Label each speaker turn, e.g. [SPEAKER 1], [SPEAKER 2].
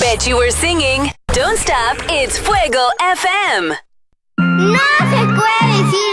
[SPEAKER 1] Bet you were singing. Don't stop, it's Fuego FM.
[SPEAKER 2] No se puede decir